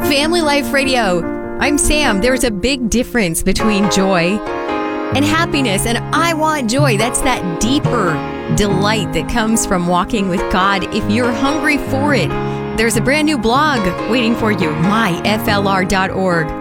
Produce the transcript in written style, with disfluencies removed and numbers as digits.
Family Life Radio. I'm Sam. There's a big difference between joy and happiness, and I want joy. That's that deeper delight that comes from walking with God. If you're hungry for it, there's a brand new blog waiting for you, myflr.org.